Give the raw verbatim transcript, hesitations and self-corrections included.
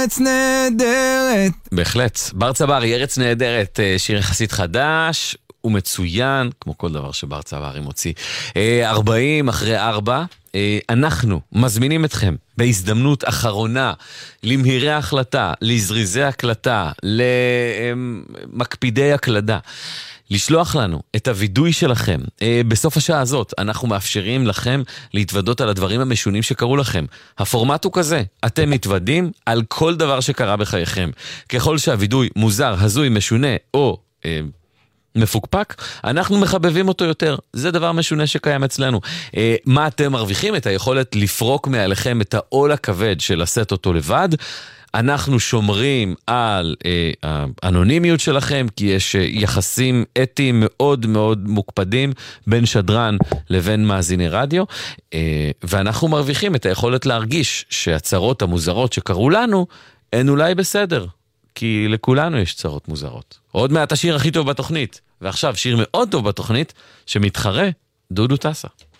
ארץ נהדרת. בהחלט. בר צברי, ארץ נהדרת, שיר יחסית חדש ומצוין, כמו כל דבר שבר צברי מוציא. ארבעים אחרי ארבע, אנחנו מזמינים אתכם בהזדמנות אחרונה למהירי החלטה, לזריזי הקלטה, למקפידי הקלדה. לשלוח לנו את הוידוי שלכם. בסוף השעה הזאת אנחנו מאפשרים לכם להתוודות על הדברים המשונים שקרו לכם. הפורמט הוא כזה, אתם מתוודים על כל דבר שקרה בחייכם. ככל שהוידוי מוזר, הזוי, משונה או אה, מפוקפק, אנחנו מחבבים אותו יותר. זה דבר משונה שקיים אצלנו. אה, מה אתם מרוויחים? את היכולת לפרוק מעליכם את העול הכבד של לשאת אותו לבד. אנחנו שומרים על אה, האנונימיות שלכם, כי יש אה, יחסים אתיים מאוד מאוד מוקפדים בין שדרן לבין מאזיני רדיו, אה, ואנחנו מרוויחים את היכולת להרגיש שהצרות המוזרות שקרו לנו הן אולי בסדר, כי לכולנו יש צרות מוזרות. עוד מעט השיר הכי טוב בתוכנית, ועכשיו שיר מאוד טוב בתוכנית שמתחרה, דודו טסה.